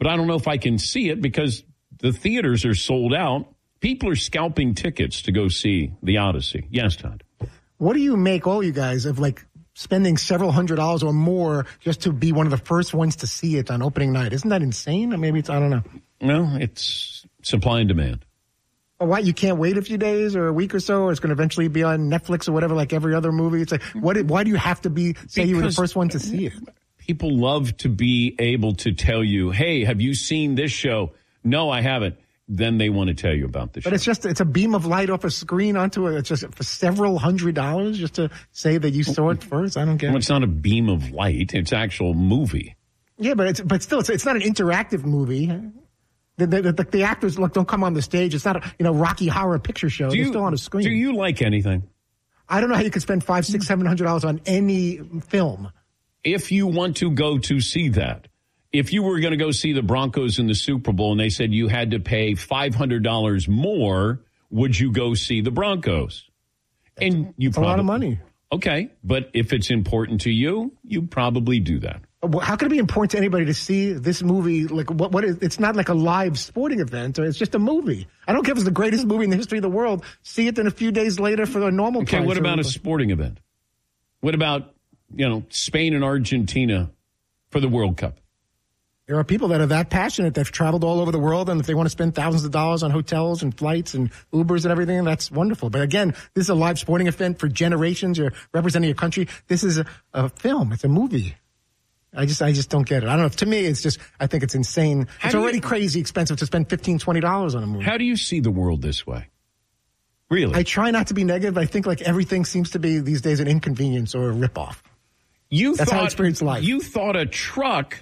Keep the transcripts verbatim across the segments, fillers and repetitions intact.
but I don't know if I can see it because the theaters are sold out. People are scalping tickets to go see The Odyssey. Yes, Todd. What do you make, all you guys, of like spending several hundred dollars or more just to be one of the first ones to see it on opening night? Isn't that insane? Or maybe it's, I don't know. No, it's supply and demand. Or why, you can't wait a few days or a week or so, or it's going to eventually be on Netflix or whatever, like every other movie? It's like, what? Why do you have to be, say because you were the first one to see it? People love to be able to tell you, hey, have you seen this show? No, I haven't. Then they want to tell you about the show. But it's just, it's a beam of light off a screen onto it. It's just for several hundred dollars just to say that you saw it first. I don't get well, it. It's not a beam of light. It's actual movie. Yeah, but it's, but still, it's, it's not an interactive movie. The, the, the, the actors look, don't come on the stage. It's not a, you know, Rocky Horror Picture Show. Do They're you, still on a screen. Do you like anything? I don't know how you could spend five, six, seven hundred dollars on any film. If you want to go to see that, if you were going to go see the Broncos in the Super Bowl and they said you had to pay five hundred dollars more, would you go see the Broncos? That's and you a probably, lot of money. Okay, but if it's important to you, you probably do that. How can it be important to anybody to see this movie? Like, what? What is? It's not like a live sporting event, or it's just a movie. I don't care if it's the greatest movie in the history of the world. See it then a few days later for the normal. Okay, price what about or, a sporting event? What about, you know, Spain and Argentina for the World Cup? There are people that are that passionate. They've traveled all over the world, and if they want to spend thousands of dollars on hotels and flights and Ubers and everything, that's wonderful. But again, this is a live sporting event for generations. You're representing your country. This is a, a film. It's a movie. I just, I just don't get it. I don't know. To me, it's just, I think it's insane. How it's already you, crazy expensive to spend fifteen, twenty dollars on a movie. How do you see the world this way? Really? I try not to be negative. I think like everything seems to be these days an inconvenience or a ripoff. You That's thought, how I experience life. You thought a truck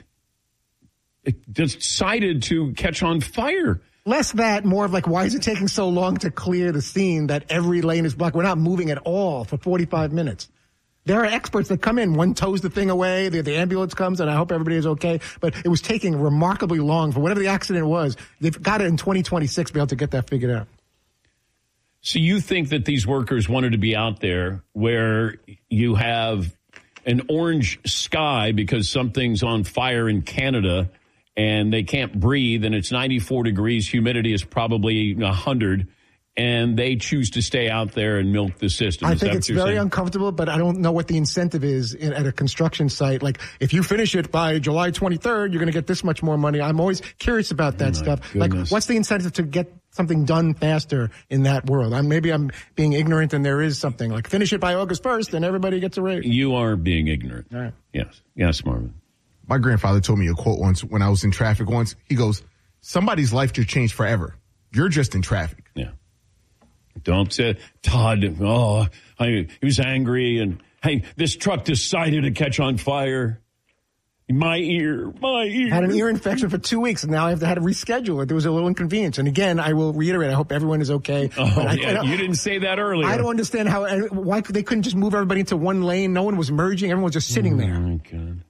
decided to catch on fire. Less that, more of like, why is it taking so long to clear the scene that every lane is blocked? We're not moving at all for forty-five minutes. There are experts that come in. One tows the thing away. The, the ambulance comes, and I hope everybody is okay. But it was taking remarkably long for whatever the accident was. They've got it in twenty twenty-six to be able to get that figured out. So you think that these workers wanted to be out there where you have an orange sky because something's on fire in Canada and they can't breathe and it's ninety-four degrees, humidity is probably one hundred, and they choose to stay out there and milk the system. I is think it's very saying? uncomfortable, but I don't know what the incentive is in, at a construction site. Like, if you finish it by July twenty-third, you're going to get this much more money. I'm always curious about that oh stuff. Goodness. Like, what's the incentive to get something done faster in that world? I'm, maybe I'm being ignorant and there is something. Like, finish it by August first and everybody gets a raise. You are being ignorant. All right. Yes. Yes, Marvin. My grandfather told me a quote once when I was in traffic once. He goes, somebody's life just changed forever. You're just in traffic. Yeah. Don't say, Todd, oh, I, he was angry, and, hey, this truck decided to catch on fire. My ear, my ear. Had an ear infection for two weeks, and now I have to, had to reschedule it. There was a little inconvenience. And again, I will reiterate, I hope everyone is okay. Oh, but I, yeah, I you didn't say that earlier. I don't understand how, why they couldn't just move everybody into one lane. No one was merging. Everyone was just sitting there. Oh, my God.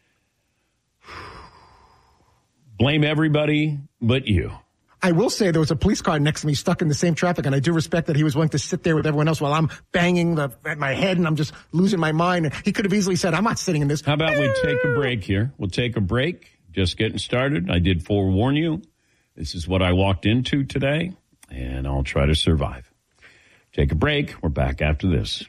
Blame everybody but you. I will say there was a police car next to me stuck in the same traffic, and I do respect that he was willing to sit there with everyone else while I'm banging the, at my head and I'm just losing my mind. And he could have easily said, I'm not sitting in this. How about we take a break here? We'll take a break. Just getting started. I did forewarn you. This is what I walked into today, and I'll try to survive. Take a break. We're back after this.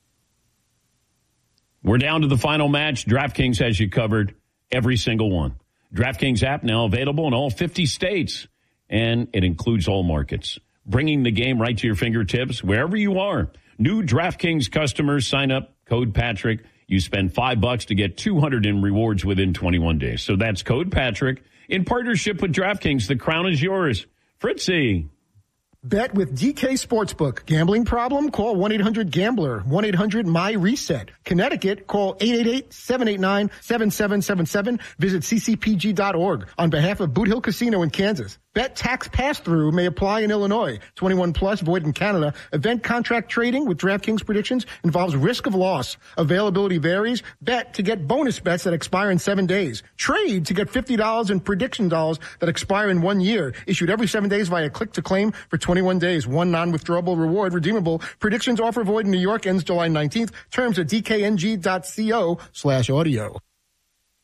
We're down to the final match. DraftKings has you covered, every single one. DraftKings app now available in all fifty states. And it includes all markets, bringing the game right to your fingertips wherever you are. New DraftKings customers sign up, code Patrick. You spend five bucks to get two hundred in rewards within twenty-one days. So that's code Patrick in partnership with DraftKings. The crown is yours. Fritzy. Bet with D K Sportsbook. Gambling problem? Call one eight hundred gambler. one eight hundred M Y reset. Connecticut, call eight eight eight, seven eight nine, seven seven seven seven. Visit c c p g dot org. On behalf of Boot Hill Casino in Kansas. Bet tax pass-through may apply in Illinois. twenty-one plus, void in Canada. Event contract trading with DraftKings predictions involves risk of loss. Availability varies. Bet to get bonus bets that expire in seven days. Trade to get fifty dollars in prediction dollars that expire in one year. Issued every seven days via click-to-claim for twenty-one days. One non-withdrawable reward redeemable. Predictions offer void in New York ends July nineteenth. Terms at d k n g dot co slash audio.